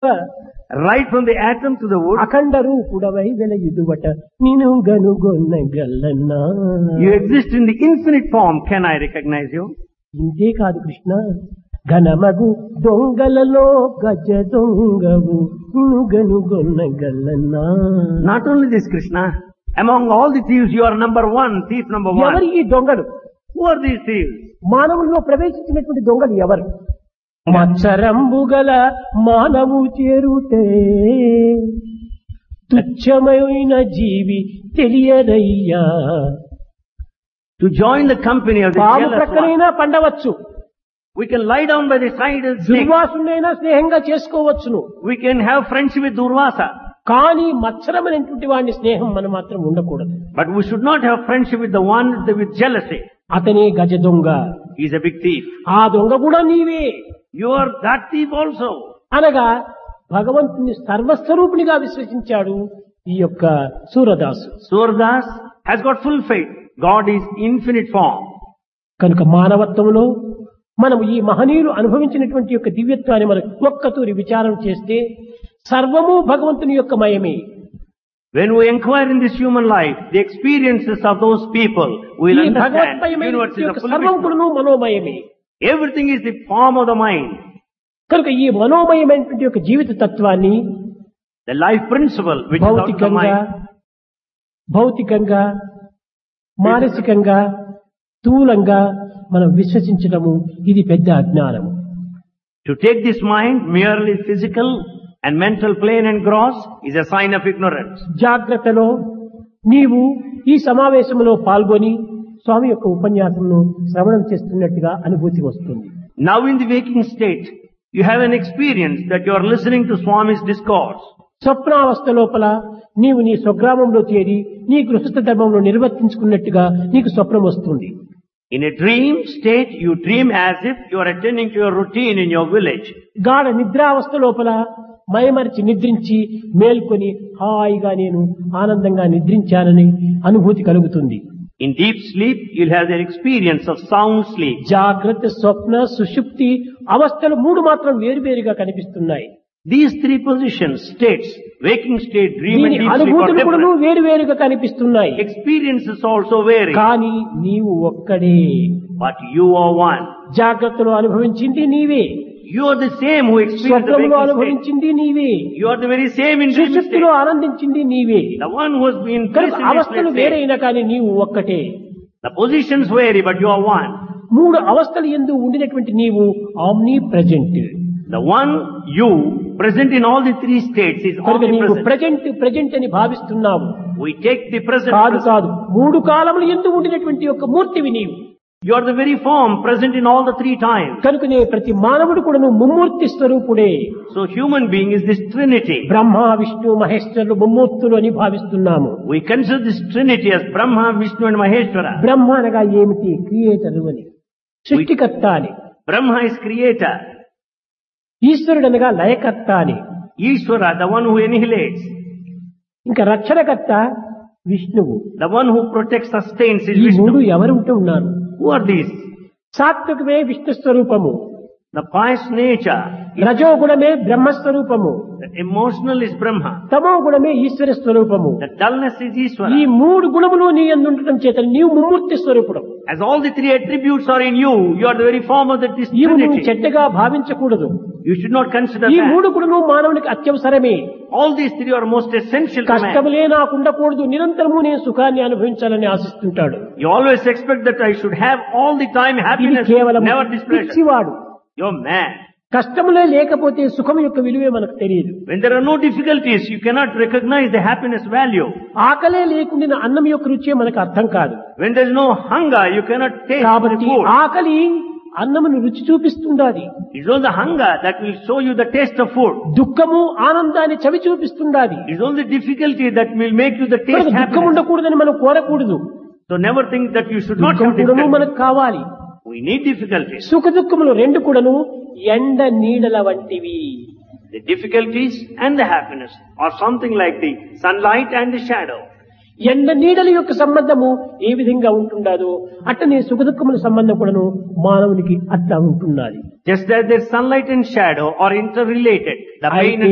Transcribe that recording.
Right from the atom to the wood. అఖండ రూపుడవై వెలయుదువట నిను గనుగొన్న గల్లన్నా. You exist in the infinite form. Can I recognize you? ఇంతే కాదు కృష్ణ, ఘనమగు దొంగలలో గజ దొంగవు నిను గనుగొన్న గల్లన్నా. Not only this, Krishna. Among all the thieves, you are number one, thief number ఎవరు one. ఈ దొంగలు? Who are these thieves? మానవుల్లో ప్రవేశించినటువంటి దొంగలు ఎవరు? మత్సరంబుగల మానవు చేరుతే తుచ్చమైన జీవి తెలియదయ్యా. To join the company of the పాము jealous one. ప్రక్కనైనా పండవచ్చు, We can lie down by the side of snake. దుర్వాసునైనా స్నేహంగా చేసుకోవచ్చును. We can have friendship with Durvasa. కానీ మత్సరమైనటువంటి వాడిని స్నేహం మనం మాత్రం ఉండకూడదు. But we should not have friendship with the one with jealousy. అతనే గజ దొంగ. He is a big thief. ఆ దొంగ కూడా నీవే You are that thief also. అనగా భగవంతుని సర్వస్వరూపునిగా విశ్వసించాడు ఈ యొక్క Surdas. Surdas has got full faith. God is infinite form. కనుక మానవత్వంలో మనం ఈ మహనీయులు అనుభవించినటువంటి యొక్క దివ్యత్వాన్ని మనం ఒక్కతూరి విచారం చేస్తే సర్వము భగవంతుని యొక్క మయమే. When we inquire in this human life, the experiences of those people, we will ఈ understand భగవత్మయమైన universe is a full సర్వం vision. కూడాను మనోమయమే. Everything is the form of the mind. కనుక ఈ మనోమయమైనటువంటి యొక్క జీవిత తత్వాన్ని The life principle which is out of the భౌతికంగా mind. మానసికంగా స్థూలంగా మనం విశ్వసించడము ఇది పెద్ద అజ్ఞానము. To take this mind merely physical and mental plane and gross is a sign of ignorance. జాగ్రత్తలో నీవు ఈ సమావేశంలో పాల్గొని స్వామి యొక్క ఉపన్యాసంను శ్రవణం చేస్తున్నట్టుగా అనుభూతి వస్తుంది. Now in the waking state, you have an experience that you are listening to Swami's discourse. స్వప్నావస్థ లోపల నీవు నీ స్వగ్రామంలో చేరి నీ గృహస్థ ధర్మంలో నిర్వర్తించుకున్నట్టుగా నీకు స్వప్నం వస్తుంది. In a dream state, you dream as if you are attending to your routine in your village. గాఢ నిద్రావస్థ లోపల మయమరిచి నిద్రించి మేల్కొని హాయిగా నేను ఆనందంగా నిద్రించానని అనుభూతి కలుగుతుంది. In deep sleep, you'll have the experience of sound sleep. జాగ్రత్త, స్వప్న, సుషుప్తి అవస్థలు మూడు మాత్రం వేరువేరుగా కనిపిస్తున్నాయి. These three positions, states, waking state, dream and దీని deep sleep are అనుభూతులు కూడా different. వేరువేరుగా కనిపిస్తున్నాయి. Experiences also vary. కానీ నీవు ఒక్కడే. But you are one. జాగ్రత్తలో అనుభవించింది నీవే, You are the same who experienced the స్వప్నంలో waking state. అనుభవించింది నీవే, You are the very same in dream state. సుషుప్తిలో ఆనందించింది నీవే. The one who has been కనుక placed in this అవస్థలు state. వేరైనా కానీ నీవు ఒక్కటే. The positions vary, but you are one. మూడు అవస్థలు యందు ఉండినటువంటి నీవు omni present. The one you present in all the three states is కనుక నీవు omnipresent. ప్రెజెంట్ అని భావిస్తున్నావు. We take the present. కాదు కాదు, మూడు కాలములు ఎందు ఉండినటువంటి యొక్క మూర్తివి నీవు. You are the very form present in all the three times. కనుకనే ప్రతి మానవుడు కూడా ముమ్మూర్తి స్వరూపుడే. So human being is this Trinity. బ్రహ్మ, విష్ణు, మహేశ్వరులు ముమ్మూర్తులు అని భావిస్తున్నాము. We consider this Trinity as Brahma, Vishnu and Maheshwara. బ్రహ్మ అనగా ఏమిటి? క్రియేటరు అని, సృష్టికర్త అని. Brahma is creator. ఈశ్వరుడు అనగా లయకర్త అని. Ishvara, the one who annihilates. ఇంకా రక్షణకర్త విష్ణువు. The one who protects, sustains is ఈ మూడు Vishnu. ఎవరు ఉంటూ ఉన్నారు? Who are these? సాత్వికమే విష్ణు స్వరూపము, The pious nature. రజోగుణమే బ్రహ్మస్వరూపము, The emotional is Brahma. తమో గుణమే ఈశ్వర స్వరూపము. The dullness is ఈ Ishvara. మూడు గుణములు నీ యందు ఉండటం చేత నీవు ముమ్మూర్తి స్వరూపుడు. As all the three attributes are in you, you are the very form of this ఇవి నువ్వు Trinity. చెడ్డగా భావించకూడదు. You should not consider ఈ that. మూడు గుణము మానవునికి అత్యవసరమే. All these three are most essential to man. కష్టములే నాకు ఉండకూడదు, నిరంతరము నేను సుఖాన్ని అనుభవించాలని ఆశిస్తుంటాడు. You always expect that I should have all the time ఇది happiness, కేవలం never displeasure. పిచ్చివాడు. You're mad. కష్టములే లేకపోతే సుఖం యొక్క విలువే మనకు తెలియదు. When there are no difficulties, you cannot recognize the happiness value. ఆకలే లేకుండా అన్నం యొక్క రుచే మనకు అర్థం కాదు. When there is no hunger, you cannot taste the కాబట్టి food. ఆకలి అన్నమును రుచి చూపిస్తుండాది. It's only the hunger that will show you the taste of food. దుఃఖము ఆనందాన్ని చవి చూపిస్తుండాది. It's only difficulty that will make you the taste మనకు దుఃఖం happiness. ఉండకూడదని మనం కోరకూడదు. So never think that you should not దుఃఖం have కూడాను difficulties. మనకు కావాలి. We need difficulties. సుఖ దుఃఖములు రెండు కూడాను ఎండ నీడల వంటివి. The difficulties and the happiness are something like the sunlight and the shadow. ఎండ నీడల యొక్క సంబంధము ఏ విధంగా ఉంటుండదో అట్టనే సుఖ దుఃఖముల సంబంధం కూడాను మానవునికి అట్లా ఉంటున్నది. Just as their sunlight and shadow are interrelated, the pain and